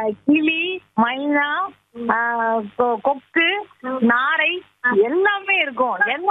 கிளி, மைனா, கொக்கு, நாரை எல்லாமே இருக்கும்.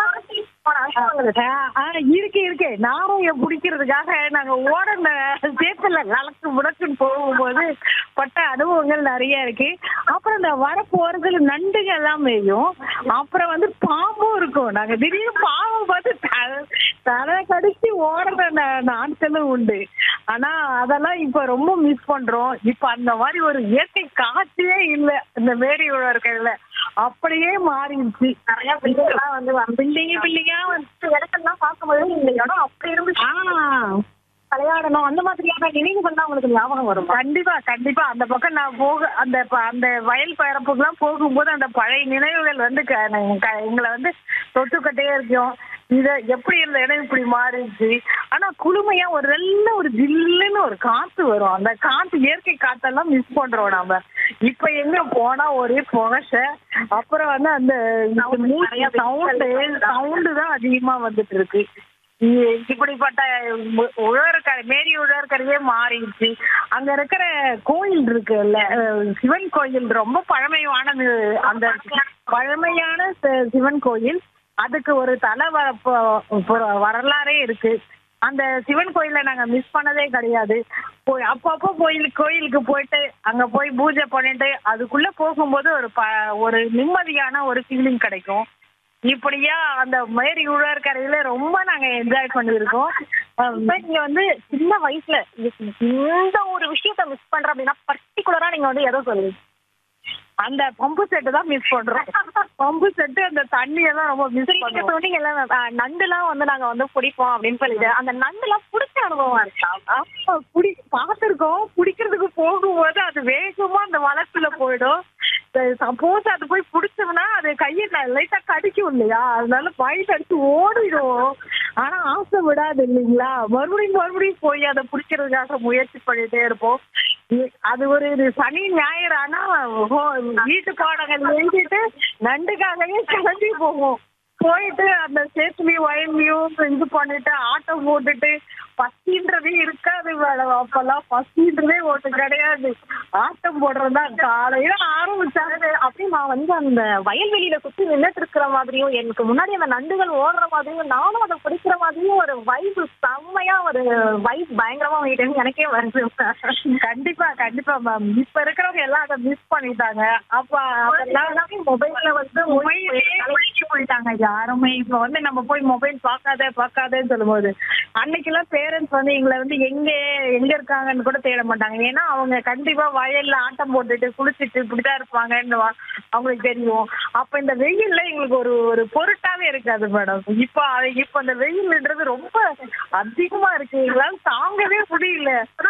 இருக்கு. நாரைய பிடிக்கிறதுக்காக நாங்க ஓட சேத்துல கலக்கு முடக்குன்னு போகும்போது பட்ட அனுபவங்கள் நிறைய இருக்கு. அப்புறம் இந்த வரப்பு ஓரத்துல நண்டுங்க எல்லாம் மேயும். அப்புறம் பாம்பும் இருக்கும். நாங்க திடீர்னு பாம்பு பார்த்து தலை கடிச்சு ஓடுற நாட்களும் உண்டு. ஆனா அதெல்லாம் இப்ப ரொம்ப மிஸ் பண்றோம். இப்ப அந்த மாதிரி ஒரு இயற்கை காட்சியே இல்ல இந்த மேரி உழவர்கள்ல. அப்படியே மாறிடுச்சு. நிறைய பில்டிங்கா இடத்தெல்லாம் பார்க்கும்போது இந்த இடம் அப்படி இருந்து விளையாடணும் அந்த மாதிரியான நினைவுகள் தான் உங்களுக்கு ஞாபகம் வரும். கண்டிப்பா அந்த பக்கம் நான் அந்த வயல் பரப்புக்கெல்லாம் போகும்போது அந்த பழைய நினைவுகள் எங்களை தொட்டுக்கிட்டே இருக்கும். இத எப்படி இருந்த இடம் இப்படி மாறிடுச்சு. ஆனா குளுமையா ஒரு நல்ல ஒரு ஜில்லுன்னு ஒரு காத்து வரும். அந்த காத்து இயற்கை காத்தெல்லாம் மிஸ் பண்றோம் நாம. இப்ப எங்க போனா ஒரே புகச. அப்புறம் அந்த சவுண்டு தான் அதிகமா வந்துட்டு இருக்கு. இப்படிப்பட்ட மேரி உழவர்கரையே மாறிடுச்சு. அங்க இருக்கிற கோயில் இருக்குல்ல, சிவன் கோயில் ரொம்ப பழமையானது. அந்த பழமையான சிவன் கோயில் அதுக்கு ஒரு வரலாறே இருக்கு. அந்த சிவன் கோயில நாங்க மிஸ் பண்ணதே கிடையாது. அப்பப்போ கோயிலுக்கு போயிட்டு அங்க போய் பூஜை பண்ணிட்டு அதுக்குள்ள போகும்போது ஒரு நிம்மதியான ஒரு ஃபீலிங் கிடைக்கும். இப்படியா அந்த மேரி உழவர்கரையில ரொம்ப நாங்க என்ஜாய் பண்ணிருக்கோம். நீங்க சின்ன வயசுல இந்த ஒரு விஷயத்த மிஸ் பண்ற அப்படின்னா பர்டிகுலரா நீங்க எதோ சொல்லுவீங்க? அந்த பம்பு செட்டு தான் மிஸ் பண்றோம். பம்பு செட்டு அந்த தண்ணியெல்லாம் ரொம்ப மிஸ் பண்றோம். சொன்னீங்க நண்டுலாம் நாங்க பிடிப்போம் அப்படின்னு சொல்லிட்டு அந்த நண்டுலாம் பிடிச்ச அனுபவம் இருக்கா? பாத்துருக்கோம். பிடிக்கிறதுக்கு போகும்போது அது வேகமா அந்த வளத்துல போயிடும். சப்போஸ் அது போய் பிடிச்சோம்னா அது கையை லைட்டா கடிக்கும் இல்லையா, அதனால பயன் அடிச்சு ஓடிடும். ஆனா ஆசை விடாது இல்லைங்களா, மறுபடியும் போய் அதை பிடிக்கிறதுக்காக முயற்சி பண்ணிட்டே இருப்போம். அது ஒரு சனி ஞாயிறு ஆனா வீட்டு பாடங்கள் எழுதிட்டு நண்டுக்காகவே கிளம்பி போவோம். போயிட்டு அந்த சேத்துலயும் வயல்லையும் இது பண்ணிட்டு ஆட்டம் போட்டுட்டு பசின்றதே இருக்காது மேடம். அப்பெல்லாம் பசின்றதே ஒன்று கிடையாது. ஆட்டம் போடுறதுதான் காலையில ஆரம்பிச்சாங்க. அப்படி நான் அந்த வயல்வெளியில சுத்தி நின்றுட்டு இருக்கிற மாதிரியும் எனக்கு முன்னாடி அந்த நண்டுகள் ஓடுற மாதிரியும் நானும் அதை பிடிக்கிற மாதிரியும் ஒரு வைப் செம்மையா ஒரு வைப் பயங்கரமா வாங்கிட்டேன்னு எனக்கே வருது. கண்டிப்பா மேம். இப்ப இருக்கிறவங்க எல்லாம் அதை மிஸ் பண்ணிட்டாங்க. அப்ப எல்லாமே மொபைல்ல போயிட்டாங்க யாருமே. இப்ப நம்ம போய் மொபைல் பார்க்காதேன்னு சொல்லும்போது அன்னைக்கெல்லாம் பேரண்ட்ஸ் எங்களை எங்க இருக்காங்கன்னு கூட தேட மாட்டாங்க. ஏன்னா அவங்க கண்டிப்பா வயல்ல ஆட்டம் போட்டுட்டு குளிச்சுட்டு இப்படிதான் இருப்பாங்கன்னு அவங்களுக்கு தெரியும். அப்ப இந்த வெயில்ல எங்களுக்கு ஒரு பொருட்டாவே இருக்காது மேடம். இப்ப அந்த வெயில்ன்றது ரொம்ப அதிகமா இருக்கு. எங்களால தாங்கவே முடியல.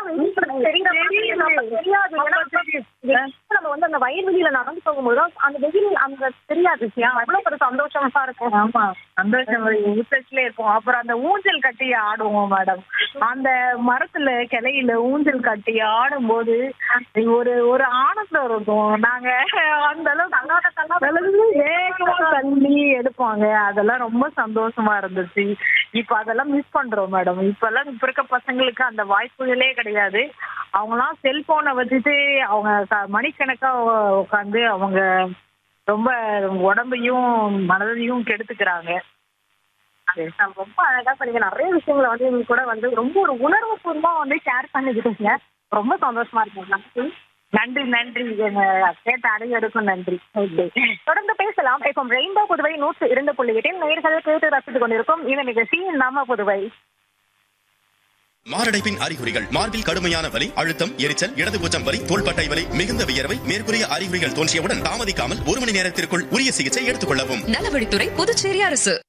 நம்ம அந்த வயல்வெளியில நடந்து போகும்போது அந்த வெயில் அந்த தெரியாது. அவ்வளவு ஒரு சந்தோஷமா இருக்கும். ஆமா, சந்தோஷம் உச்சத்துல இருக்கும். அப்புறம் அந்த ஊஞ்சல் கட்டி ஆடுவோம் மேடம். அந்த மரத்துல கிளையில ஊஞ்சல் கட்டி ஆடும் போது ஒரு ஆனந்தம் இருக்கும். நாங்க அந்த அளவுக்கு வேகமா தள்ளி எடுப்பாங்க. அதெல்லாம் ரொம்ப சந்தோஷமா இருந்துச்சு. இப்ப அதெல்லாம் மிஸ் பண்றோம் மேடம். இப்ப இருக்க பசங்களுக்கு அந்த வாய்ப்புகளே கிடையாது. அவங்கலாம் செல்போனை வச்சுட்டு அவங்க மணிக்கணக்கா உட்காந்து அவங்க ரொம்ப உடம்பையும் மனதையும் கெடுத்துக்கிறாங்க. ரொம்ப அழகா பண்ணீங்க. நிறைய விஷயங்களை எங்களுக்கு கூட ரொம்ப ஒரு உணர்வு பூர்வமா ஷேர் பண்ணிக்கிட்டீங்க. ரொம்ப சந்தோஷமா இருக்குங்க. நன்றி. கேட்ட அனைவருக்கும் நன்றி. தொடர்ந்து பேசலாம். இப்போ ரெயின்போ புதுவை 102.8 நேயர்கள் கேட்டு ரசித்துக் கொண்டிருக்கும் இந்த நிகழ்ச்சி நம்ம புதுவை. மாரடைப்பின் அறிகுறிகள்: மார்பில் கடுமையான வலி, அழுத்தம், எரிச்சல், இடது பூச்சம் வலி, தோள்பட்டை வலி, மிகுந்த வியர்வை. மேற்கூறிய அறிகுறிகள் தோன்றியவுடன் தாமதிக்காமல் 1 மணி நேரத்திற்குள் உரிய சிகிச்சை எடுத்துக் கொள்ளவும். நலவழித்துறை, புதுச்சேரி அரசு.